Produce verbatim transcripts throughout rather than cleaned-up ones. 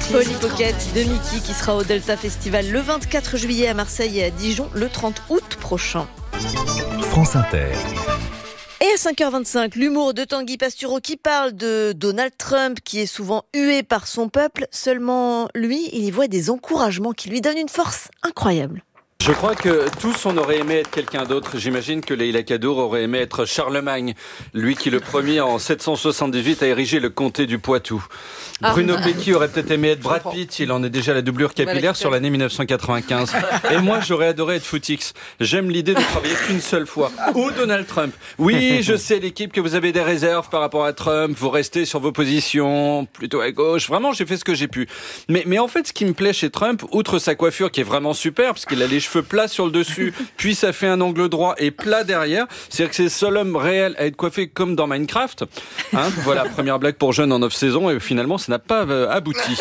Polly Pocket de Mickey qui sera au Delta Festival le vingt-quatre juillet à Marseille et à Dijon le trente août prochain. France Inter. Et à cinq heures vingt-cinq, l'humour de Tanguy Pastureau qui parle de Donald Trump qui est souvent hué par son peuple. Seulement lui, il y voit des encouragements qui lui donnent une force incroyable. Je crois que tous on aurait aimé être quelqu'un d'autre. J'imagine que Leïla Kadour aurait aimé être Charlemagne, lui qui le premier en sept cent soixante-dix-huit a érigé le comté du Poitou. Ah. Bruno Pecky aurait peut-être aimé être Brad Pitt, il en est déjà la doublure capillaire sur l'année mille neuf cent quatre-vingt-quinze. Et moi j'aurais adoré être Footix. J'aime l'idée de travailler qu'une seule fois. Ou Donald Trump. Oui, je sais l'équipe que vous avez des réserves par rapport à Trump, vous restez sur vos positions, plutôt à gauche. Vraiment j'ai fait ce que j'ai pu. Mais, mais en fait ce qui me plaît chez Trump, outre sa coiffure qui est vraiment super, parce qu'il a les cheveux plat sur le dessus, puis ça fait un angle droit et plat derrière. C'est-à-dire que c'est le seul homme réel à être coiffé comme dans Minecraft. Hein, voilà, première blague pour jeunes en neuf saisons et finalement ça n'a pas euh, abouti.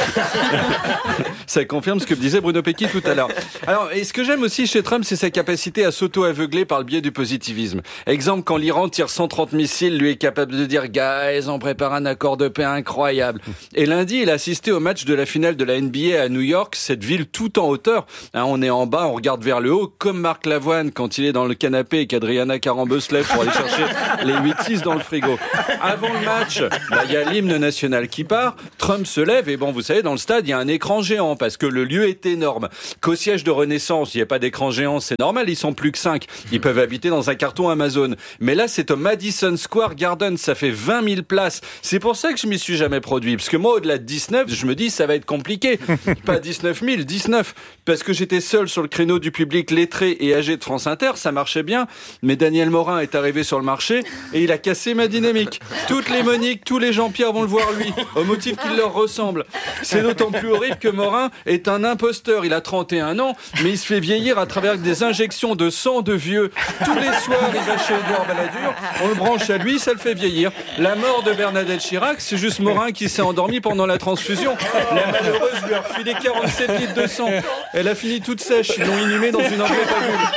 Ça confirme ce que disait Bruno Pecky tout à l'heure. Alors, et ce que j'aime aussi chez Trump, c'est sa capacité à s'auto-aveugler par le biais du positivisme. Exemple, quand l'Iran tire cent trente missiles, lui est capable de dire « Guys, on prépare un accord de paix incroyable ». Et lundi, il a assisté au match de la finale de la N B A à New York, cette ville tout en hauteur. Hein, on est en bas, on regarde vers le haut, comme Marc Lavoine quand il est dans le canapé et qu'Adriana Carambeu se lève pour aller chercher les huit six dans le frigo. Avant le match, bah, il y a l'hymne national qui part, Trump se lève et bon, vous savez, dans le stade, il y a un écran géant parce que le lieu est énorme. Qu'au siège de Renaissance, il n'y a pas d'écran géant, c'est normal, ils sont plus que cinq. Ils peuvent habiter dans un carton Amazon. Mais là, c'est au Madison Square Garden, ça fait vingt mille places. C'est pour ça que je m'y suis jamais produit. Parce que moi, au-delà de dix-neuf, je me dis, ça va être compliqué. Pas dix-neuf mille, dix-neuf. Parce que j'étais seul sur le créneau du public lettré et âgé de France Inter, ça marchait bien. Mais Daniel Morin est arrivé sur le marché et il a cassé ma dynamique. Toutes les Monique, tous les Jean-Pierre vont le voir lui, au motif qu'il leur ressemble. C'est d'autant plus horrible que Morin est un imposteur. Il a trente et un ans, mais il se fait vieillir à travers des injections de sang de vieux. Tous les soirs, il va chez Édouard Balladur, on le branche à lui, ça le fait vieillir. La mort de Bernadette Chirac, c'est juste Morin qui s'est endormi pendant la transfusion. La malheureuse lui a refilé quarante-sept litres de sang. Elle a fini toute sèche, ils l'ont inhumée dans une enveloppe à bulles.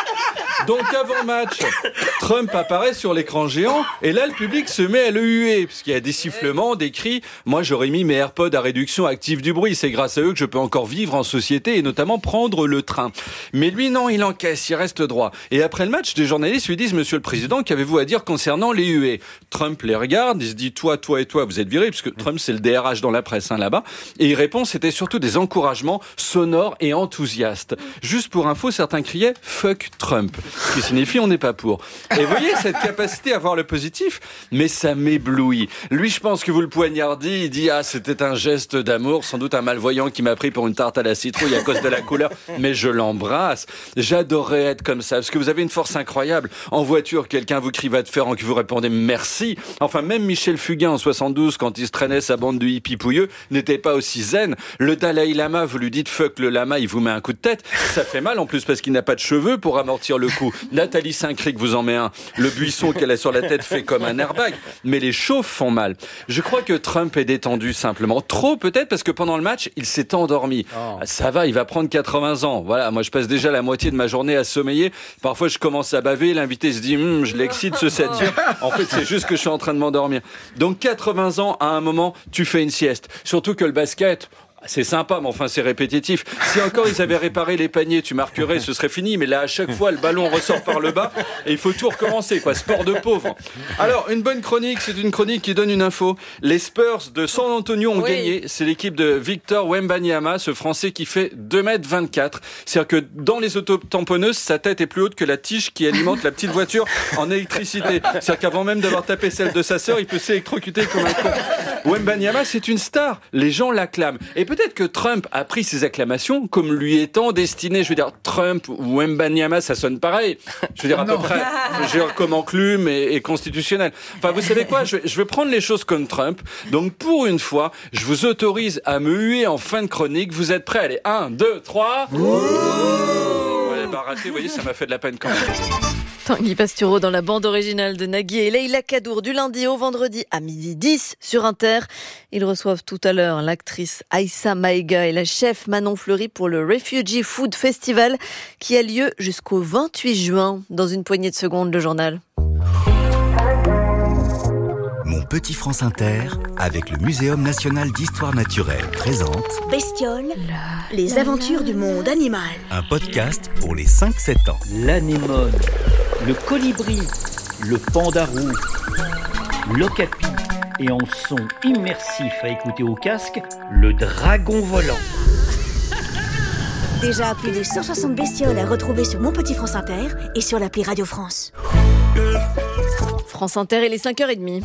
Donc avant match, Trump apparaît sur l'écran géant et là le public se met à le huer parce qu'il y a des sifflements, des cris. Moi j'aurais mis mes AirPods à réduction active du bruit, c'est grâce à eux que je peux encore vivre en société et notamment prendre le train. Mais lui non, il encaisse, il reste droit. Et après le match, des journalistes lui disent « Monsieur le Président, qu'avez-vous à dire concernant les huées ?» Trump les regarde, il se dit « Toi, toi et toi, vous êtes virés » parce que Trump c'est le D R H dans la presse hein, là-bas. Et il répond, c'était surtout des encouragements sonores et enthousiastes. Juste pour info, certains criaient « Fuck Trump ». Ce qui signifie on n'est pas pour. Et vous voyez cette capacité à voir le positif, mais ça m'éblouit. Lui, je pense que vous le poignardez, il dit ah c'était un geste d'amour, sans doute un malvoyant qui m'a pris pour une tarte à la citrouille à cause de la couleur, mais je l'embrasse. J'adorerais être comme ça, parce que vous avez une force incroyable. En voiture, quelqu'un vous crie va te faire en que vous répondez merci. Enfin, même Michel Fugain en soixante-douze, quand il se traînait sa bande de hippies pouilleux, n'était pas aussi zen. Le Dalai Lama, vous lui dites fuck le lama, il vous met un coup de tête. Ça fait mal en plus parce qu'il n'a pas de cheveux pour amortir le coup. Nathalie Saint-Cric vous en met un. Le buisson qu'elle a sur la tête fait comme un airbag. Mais les chauves font mal. Je crois que Trump est détendu simplement. Trop peut-être parce que pendant le match, il s'est endormi. Oh. Ça va, il va prendre quatre-vingts ans. Voilà, moi je passe déjà la moitié de ma journée à sommeiller. Parfois je commence à baver. L'invité se dit hm, je l'excite ce satyre. En fait c'est juste que je suis en train de m'endormir. Donc quatre-vingts ans, à un moment, tu fais une sieste. Surtout que le basket... C'est sympa, mais enfin c'est répétitif. Si encore ils avaient réparé les paniers, tu marquerais, ce serait fini. Mais là, à chaque fois, le ballon ressort par le bas et il faut tout recommencer, quoi. Sport de pauvre. Alors, une bonne chronique, c'est une chronique qui donne une info. Les Spurs de San Antonio ont oui. gagné. C'est l'équipe de Victor Wembanyama, ce Français qui fait deux mètres vingt-quatre. C'est-à-dire que dans les autotamponneuses, sa tête est plus haute que la tige qui alimente la petite voiture en électricité. C'est-à-dire qu'avant même d'avoir tapé celle de sa sœur, il peut s'électrocuter comme un con. Wembanyama, c'est une star. Les gens l'acclament. Et peut-être que Trump a pris ses acclamations comme lui étant destiné. Je veux dire, Trump ou Wembanyama, ça sonne pareil. Je veux dire, à non. peu près, je veux dire, comme enclume et, et constitutionnel. Enfin, vous savez quoi, je vais, je vais prendre les choses comme Trump. Donc, pour une fois, je vous autorise à me huer en fin de chronique. Vous êtes prêts? Allez, un, deux, trois. Ouais, bah, raté, vous voyez, ça m'a fait de la peine quand même. Tanguy Pastureau dans la bande originale de Nagui et Leïla Kadour du lundi au vendredi à midi dix sur Inter. Ils reçoivent tout à l'heure l'actrice Aïssa Maïga et la chef Manon Fleury pour le Refugee Food Festival qui a lieu jusqu'au vingt-huit juin. Dans une poignée de secondes, le journal. Mon Mon Petit France Inter, avec le Muséum national d'histoire naturelle, présente Bestioles, les aventures du monde animal. Un podcast pour les cinq sept ans. L'anémone, le colibri, le pandarou, l'okapi et en son immersif à écouter au casque, le dragon volant. Déjà plus de cent soixante bestioles à retrouver sur Mon Petit France Inter et sur l'appli Radio France. France Inter, il est cinq heures trente.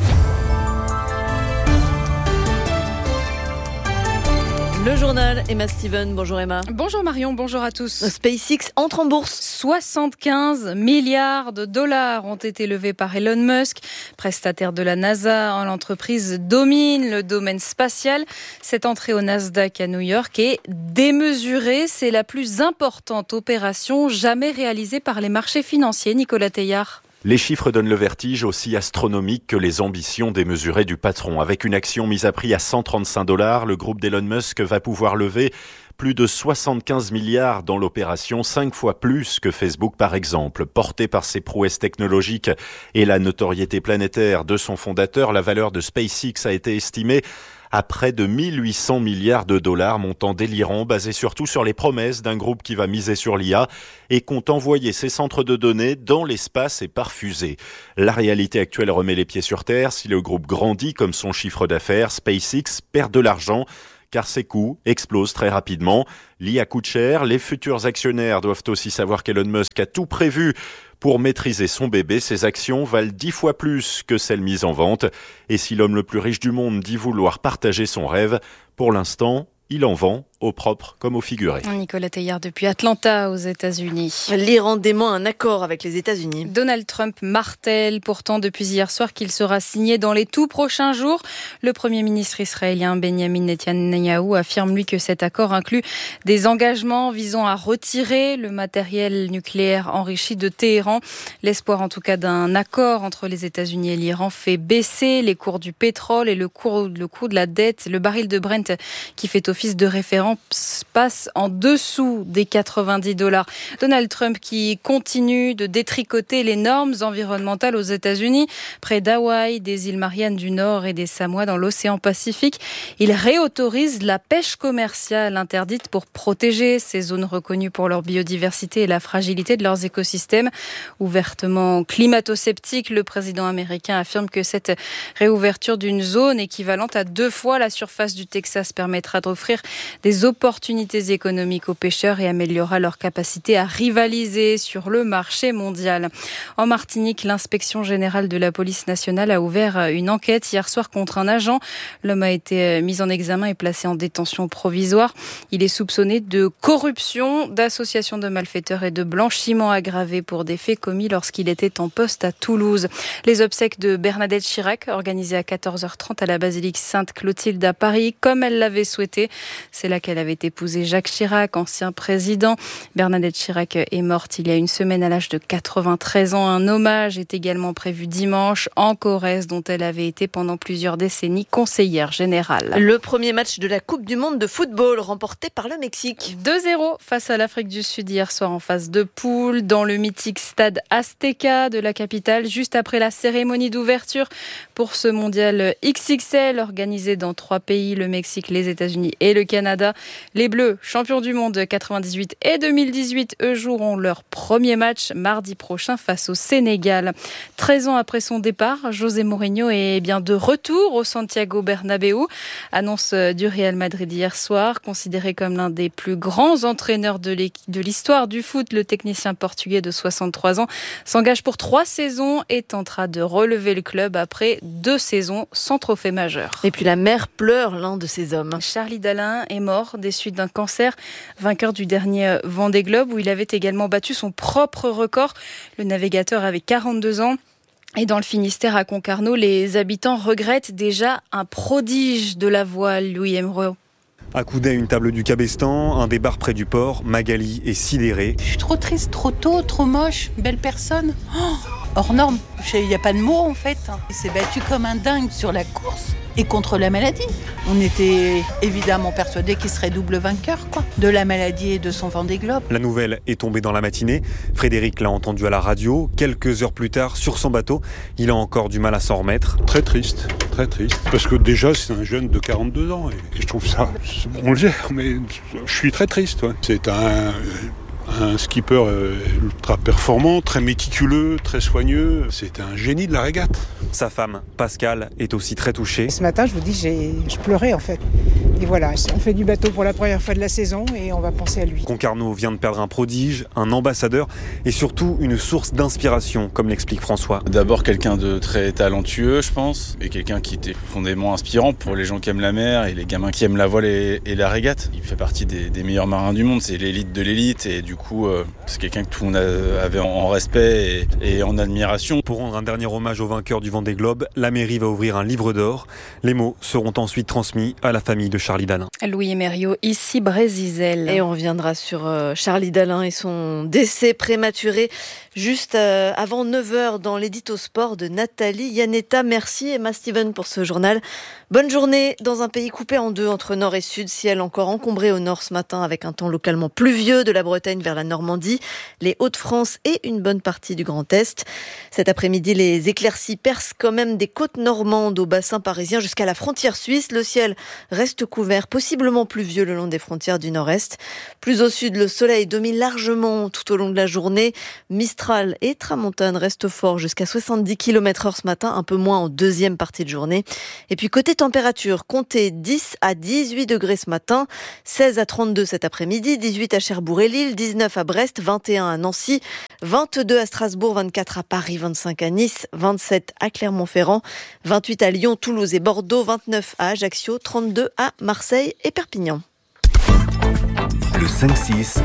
Le journal, Emma Steven. Bonjour Emma. Bonjour Marion, bonjour à tous. SpaceX entre en bourse. soixante-quinze milliards de dollars ont été levés par Elon Musk, prestataire de la NASA. L'entreprise domine le domaine spatial. Cette entrée au Nasdaq à New York est démesurée. C'est la plus importante opération jamais réalisée par les marchés financiers. Nicolas Teillard. Les chiffres donnent le vertige, aussi astronomique que les ambitions démesurées du patron. Avec une action mise à prix à cent trente-cinq dollars, le groupe d'Elon Musk va pouvoir lever plus de soixante-quinze milliards dans l'opération, cinq fois plus que Facebook par exemple. Porté par ses prouesses technologiques et la notoriété planétaire de son fondateur, la valeur de SpaceX a été estimée à près de mille huit cents milliards de dollars, montant délirant, basé surtout sur les promesses d'un groupe qui va miser sur l'I A et compte envoyer ses centres de données dans l'espace et par fusée. La réalité actuelle remet les pieds sur terre. Si le groupe grandit comme son chiffre d'affaires, SpaceX perd de l'argent, car ses coûts explosent très rapidement. L'I A coûte cher, les futurs actionnaires doivent aussi savoir qu'Elon Musk a tout prévu pour maîtriser son bébé. Ses actions valent dix fois plus que celles mises en vente. Et si l'homme le plus riche du monde dit vouloir partager son rêve, pour l'instant, il en vend au propre comme au figuré. Nicolas Teillard depuis Atlanta aux États-Unis. L'Iran dément un accord avec les États-Unis. Donald Trump martèle pourtant depuis hier soir qu'il sera signé dans les tout prochains jours. Le Premier ministre israélien Benjamin Netanyahou affirme lui que cet accord inclut des engagements visant à retirer le matériel nucléaire enrichi de Téhéran. L'espoir en tout cas d'un accord entre les États-Unis et l'Iran fait baisser les cours du pétrole et le cours, le coût de la dette. Le baril de Brent qui fait office de référence passe en dessous des quatre-vingt-dix dollars. Donald Trump qui continue de détricoter les normes environnementales aux États-Unis, près d'Hawaï, des îles Mariannes du Nord et des Samoa dans l'océan Pacifique. Il réautorise la pêche commerciale interdite pour protéger ces zones reconnues pour leur biodiversité et la fragilité de leurs écosystèmes. Ouvertement climato-sceptique, le président américain affirme que cette réouverture d'une zone équivalente à deux fois la surface du Texas permettra d'offrir des opportunités économiques aux pêcheurs et améliorera leur capacité à rivaliser sur le marché mondial. En Martinique, l'inspection générale de la police nationale a ouvert une enquête hier soir contre un agent. L'homme a été mis en examen et placé en détention provisoire. Il est soupçonné de corruption, d'association de malfaiteurs et de blanchiment aggravé pour des faits commis lorsqu'il était en poste à Toulouse. Les obsèques de Bernadette Chirac, organisées à quatorze heures trente à la basilique Sainte-Clotilde à Paris, comme elle l'avait souhaité. C'est là qu'elle avait épousé Jacques Chirac, ancien président. Bernadette Chirac est morte il y a une semaine à l'âge de quatre-vingt-treize ans. Un hommage est également prévu dimanche en Corrèze, dont elle avait été pendant plusieurs décennies conseillère générale. Le premier match de la Coupe du Monde de football remporté par le Mexique. deux zéro face à l'Afrique du Sud hier soir en phase de poule dans le mythique stade Azteca de la capitale, juste après la cérémonie d'ouverture pour ce mondial X X L organisé dans trois pays, le Mexique, les États-Unis et le Canada. Les Bleus, champions du monde quatre-vingt-dix-huit et deux mille dix-huit, eux joueront leur premier match mardi prochain face au Sénégal. treize ans après son départ, José Mourinho est bien de retour au Santiago Bernabéu. Annonce du Real Madrid hier soir, considéré comme l'un des plus grands entraîneurs de l'histoire du foot. Le technicien portugais de soixante-trois ans s'engage pour trois saisons et tentera de relever le club après deux saisons sans trophée majeur. Et puis la mère pleure l'un de ses hommes. Charlie Dalin est mort des suites d'un cancer, vainqueur du dernier Vendée Globe où il avait également battu son propre record. Le navigateur avait quarante-deux ans. Et dans le Finistère à Concarneau, les habitants regrettent déjà un prodige de la voile, Louis Emereux. Accoudé à une table du Cabestan, un des bars près du port, Magali est sidérée. Je suis trop triste, trop tôt, trop moche, belle personne. Oh hors norme. Il n'y a pas de mots en fait. Il s'est battu comme un dingue sur la course et contre la maladie. On était évidemment persuadés qu'il serait double vainqueur, quoi, de la maladie et de son Vendée Globe. La nouvelle est tombée dans la matinée. Frédéric l'a entendu à la radio. Quelques heures plus tard, sur son bateau, il a encore du mal à s'en remettre. Très triste, très triste. Parce que déjà, c'est un jeune de quarante-deux ans. Et je trouve ça, on le gère, mais je suis très triste. Ouais. C'est un... Un skipper ultra performant, très méticuleux, très soigneux. C'est un génie de la régate. Sa femme, Pascale, est aussi très touchée. Ce matin, je vous dis, j'ai... je pleurais en fait. Et voilà, on fait du bateau pour la première fois de la saison et on va penser à lui. Concarneau vient de perdre un prodige, un ambassadeur et surtout une source d'inspiration, comme l'explique François. D'abord quelqu'un de très talentueux, je pense, et quelqu'un qui était profondément inspirant pour les gens qui aiment la mer et les gamins qui aiment la voile et, et la régate. Il fait partie des, des meilleurs marins du monde, c'est l'élite de l'élite et du Du coup, euh, c'est quelqu'un que tout le monde avait en, en respect et, et en admiration. Pour rendre un dernier hommage au vainqueur du Vendée Globe, la mairie va ouvrir un livre d'or. Les mots seront ensuite transmis à la famille de Charlie Dalin. Louis Emerio, ici Brézizel. Et on reviendra sur euh, Charlie Dalin et son décès prématuré juste euh, avant neuf heures dans l'édito sport de Nathalie Yanetta. Merci Emma Steven pour ce journal. Bonne journée dans un pays coupé en deux entre nord et sud. Ciel encore encombré au nord ce matin avec un temps localement pluvieux de la Bretagne vers la Normandie, les Hauts-de-France et une bonne partie du Grand Est. Cet après-midi, les éclaircies percent quand même des côtes normandes au bassin parisien jusqu'à la frontière suisse. Le ciel reste couvert, possiblement pluvieux le long des frontières du nord-est. Plus au sud, le soleil domine largement tout au long de la journée. Mistral et Tramontane restent forts jusqu'à soixante-dix kilomètres heure ce matin, un peu moins en deuxième partie de journée. Et puis côté température, comptez dix à dix-huit degrés ce matin, seize à trente-deux cet après-midi, dix-huit à Cherbourg et Lille, dix-neuf à Brest, vingt et un à Nancy, vingt-deux à Strasbourg, vingt-quatre à Paris, vingt-cinq à Nice, vingt-sept à Clermont-Ferrand, vingt-huit à Lyon, Toulouse et Bordeaux, vingt-neuf à Ajaccio, trente-deux à Marseille et Perpignan. Le cinq six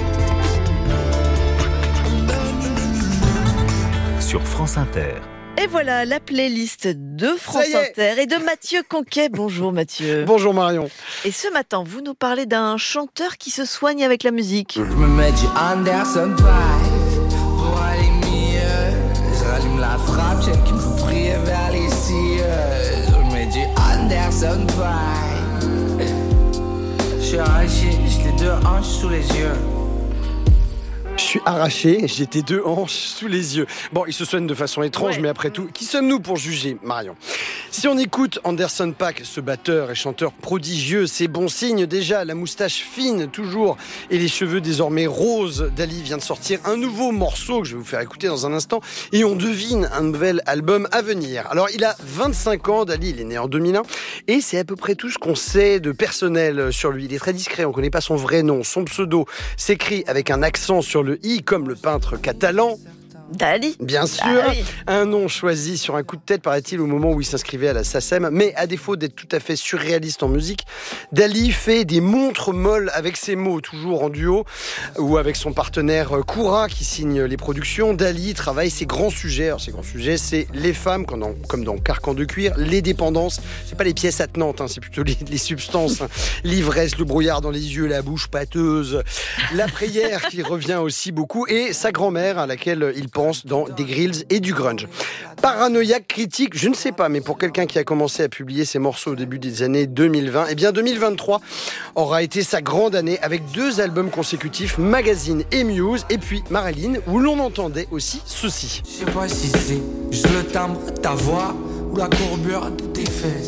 sur France Inter. Et voilà la playlist de France Inter et de Mathieu Conquet. Bonjour Mathieu. Bonjour Marion. Et ce matin, vous nous parlez d'un chanteur qui se soigne avec la musique. Je me mets du Anderson Paak pour aller mieux. Je rallume la frappe, j'aime qui me fout prier vers les cieux. Je me mets du Anderson Paak. Je suis arraché, j'ai les deux hanches sous les yeux. Je suis arraché, j'ai tes deux hanches sous les yeux. Bon, il se soigne de façon étrange, ouais. Mais après tout, qui sommes-nous pour juger, Marion ? Si on écoute Anderson Paak, ce batteur et chanteur prodigieux, c'est bon signe déjà, la moustache fine toujours et les cheveux désormais roses. Dali vient de sortir un nouveau morceau que je vais vous faire écouter dans un instant et on devine un nouvel album à venir. Alors, il a vingt-cinq ans, Dali, il est né en deux mille un et c'est à peu près tout ce qu'on sait de personnel sur lui. Il est très discret, on ne connaît pas son vrai nom, son pseudo s'écrit avec un accent sur le i comme le peintre catalan. Dali. Bien sûr, Dali. Un nom choisi sur un coup de tête, paraît-il, au moment où il s'inscrivait à la SACEM. Mais à défaut d'être tout à fait surréaliste en musique, Dali fait des montres molles avec ses mots, toujours en duo, ou avec son partenaire Koura qui signe les productions. Dali travaille ses grands sujets. Alors, ses grands sujets, c'est les femmes, comme dans, comme dans Carcan de cuir, les dépendances. C'est pas les pièces attenantes, hein, c'est plutôt les, les substances. Hein. L'ivresse, le brouillard dans les yeux, la bouche pâteuse. La prière qui revient aussi beaucoup. Et sa grand-mère, à laquelle il pense dans des grills et du grunge. Paranoïaque, critique, je ne sais pas, mais pour quelqu'un qui a commencé à publier ses morceaux au début des années deux mille vingt, eh bien deux mille vingt-trois aura été sa grande année avec deux albums consécutifs, Magazine et Muse, et puis Marilyn, où l'on entendait aussi ceci. Je sais pas si c'est juste le timbre de ta voix ou la courbure de tes fesses.